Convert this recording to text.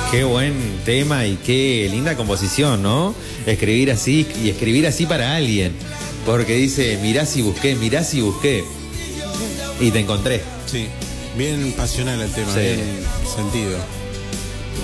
Qué buen tema y qué linda composición, ¿no? Escribir así y escribir así para alguien. Porque dice, mirá si busqué y te encontré. Sí, bien pasional el tema, Sí. bien sentido.